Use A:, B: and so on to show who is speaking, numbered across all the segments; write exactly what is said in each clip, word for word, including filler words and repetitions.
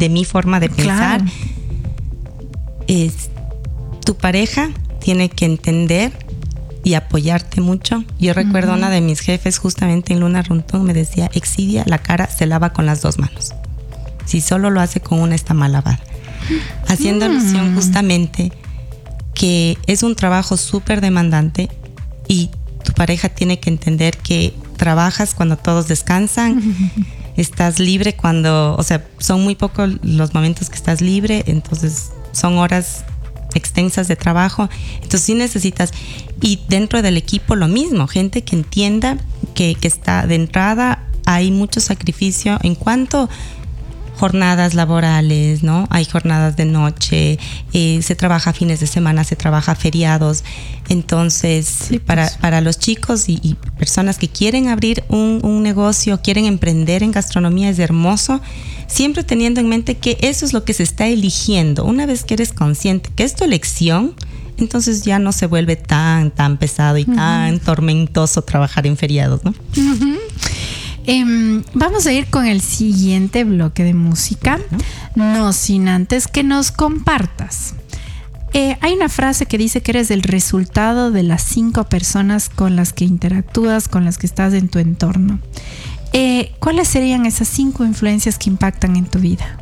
A: de mi forma de pensar. Claro. Es, tu pareja tiene que entender y apoyarte mucho. Yo recuerdo uh-huh. una de mis jefes justamente en Luna Runtún me decía, Exidia, la cara se lava con las dos manos. Si solo lo hace con una está mal lavada. Haciendo uh-huh. alusión justamente que es un trabajo súper demandante y tu pareja tiene que entender que trabajas cuando todos descansan, uh-huh. estás libre cuando, o sea, son muy pocos los momentos que estás libre, entonces son horas extensas de trabajo, entonces sí necesitas, y dentro del equipo lo mismo, gente que entienda que, que está de entrada, hay mucho sacrificio en cuanto jornadas laborales, ¿no? Hay jornadas de noche, eh, se trabaja fines de semana, se trabaja feriados. Entonces, sí, pues. para, para los chicos y, y personas que quieren abrir un, un negocio, quieren emprender en gastronomía, es hermoso, siempre teniendo en mente que eso es lo que se está eligiendo. Una vez que eres consciente que es tu elección, entonces ya no se vuelve tan, tan pesado y uh-huh. tan tormentoso trabajar en feriados, ¿no?
B: Uh-huh. Eh, vamos a ir con el siguiente bloque de música, no sin antes que nos compartas. Eh, hay una frase que dice que eres el resultado de las cinco personas con las que interactúas, con las que estás en tu entorno. Eh, ¿Cuáles serían esas cinco influencias que impactan en tu vida?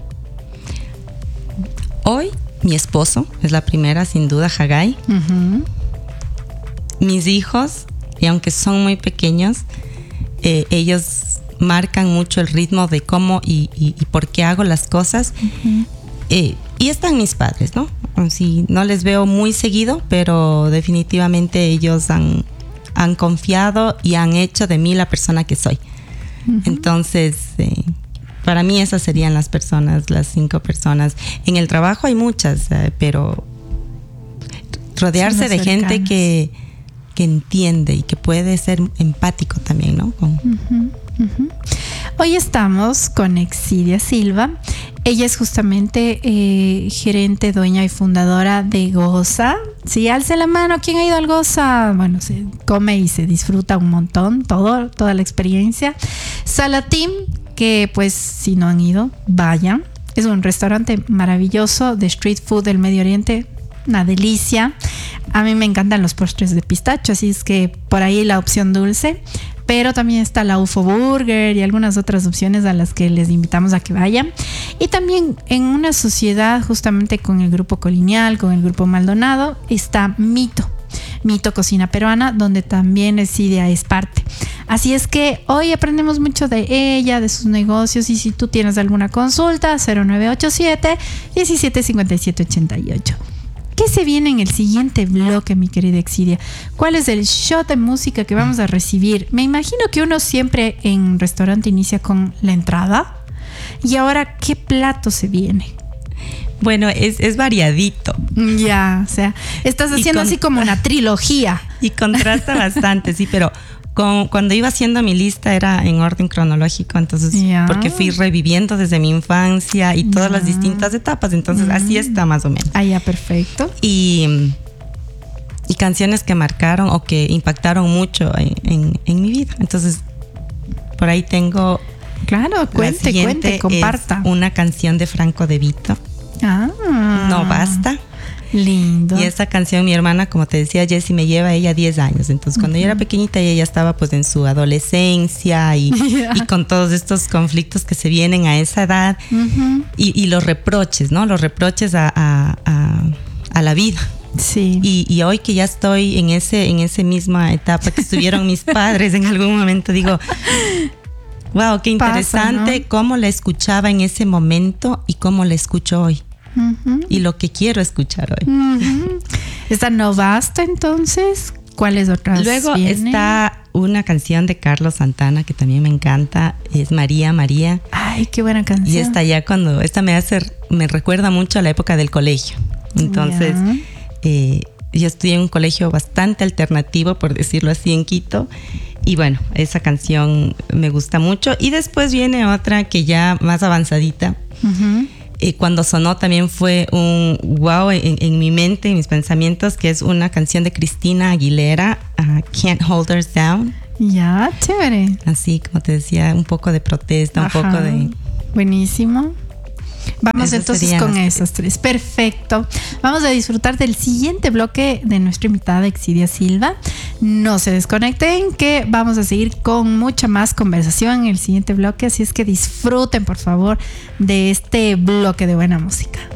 A: Hoy, mi esposo es la primera, sin duda, Hagai. Uh-huh. Mis hijos, y aunque son muy pequeños, eh, ellos marcan mucho el ritmo de cómo y, y, y por qué hago las cosas. Uh-huh. Eh, y están mis padres, ¿no? Sí, no les veo muy seguido, pero definitivamente ellos han, han confiado y han hecho de mí la persona que soy. Uh-huh. Entonces, eh, para mí esas serían las personas, las cinco personas. En el trabajo hay muchas, eh, pero rodearse de gente que, que entiende y que puede ser empático también, ¿no? Con,
B: uh-huh. Uh-huh. Hoy estamos con Exidia Silva. Ella es justamente eh, gerente, dueña y fundadora de Goza. Sí, alce la mano, ¿quién ha ido al Goza? Bueno, se come y se disfruta un montón, todo, toda la experiencia. Salatim, que pues si no han ido, vayan. Es un restaurante maravilloso de street food del Medio Oriente, una delicia. A mí me encantan los postres de pistacho, así es que por ahí la opción dulce. Pero también está la U F O Burger y algunas otras opciones a las que les invitamos a que vayan. Y también en una sociedad justamente con el Grupo Colonial, con el Grupo Maldonado, está Mito. Mito Cocina Peruana, donde también Exidia es parte. Así es que hoy aprendemos mucho de ella, de sus negocios, y si tú tienes alguna consulta, cero nueve ocho siete, diecisiete cincuenta y siete ochenta y ocho. ¿Qué se viene en el siguiente bloque, mi querida Exidia? ¿Cuál es el shot de música que vamos a recibir? Me imagino que uno siempre en un restaurante inicia con la entrada. Y ahora, ¿qué plato se viene?
A: Bueno, es, es variadito.
B: Ya, o sea, estás haciendo con, así como una trilogía.
A: Y contrasta bastante, sí, pero con, cuando iba haciendo mi lista era en orden cronológico, entonces, yeah. porque fui reviviendo desde mi infancia y todas yeah. las distintas etapas, entonces mm. así está más o menos.
B: Ah, ya, perfecto.
A: Y, y canciones que marcaron o que impactaron mucho en, en, en mi vida. Entonces, por ahí tengo...
B: Claro, cuente, cuente, comparta.
A: Es una canción de Franco De Vito.
B: Ah.
A: No basta.
B: Lindo.
A: Y esa canción, mi hermana, como te decía, Jessie, me lleva ella diez años. Entonces, cuando uh-huh. yo era pequeñita, ella ya estaba pues en su adolescencia y, yeah. y con todos estos conflictos que se vienen a esa edad uh-huh. y, y los reproches, ¿no? Los reproches a, a, a, a la vida.
B: Sí.
A: Y, y hoy que ya estoy en ese, en esa misma etapa que estuvieron mis padres, en algún momento digo, wow, qué interesante. Pasa, ¿no? Cómo la escuchaba en ese momento y cómo la escucho hoy. Uh-huh. Y lo que quiero escuchar hoy.
B: Uh-huh. ¿Esta no basta entonces? ¿Cuáles otras
A: Luego
B: vienen?
A: Está una canción de Carlos Santana que también me encanta, es María, María.
B: Ay, qué buena canción.
A: Y esta ya cuando, esta me hace, me recuerda mucho a la época del colegio. Entonces, yeah. eh, yo estudié en un colegio bastante alternativo, por decirlo así, en Quito. Y bueno, esa canción me gusta mucho. Y después viene otra que ya más avanzadita. Uh-huh. Eh, cuando sonó también fue un wow en, en mi mente, en mis pensamientos, que es una canción de Cristina Aguilera, uh, Can't Hold Us Down.
B: Ya, chévere.
A: Así como te decía, un poco de protesta,
B: Ajá.
A: un poco de...
B: Buenísimo. Vamos
A: Esas
B: entonces
A: serían
B: con
A: las
B: esas tres. Perfecto. Vamos a disfrutar del siguiente bloque de nuestra invitada Exidia Silva. No se desconecten, que vamos a seguir con mucha más conversación en el siguiente bloque. Así es que disfruten, por favor, de este bloque de buena música.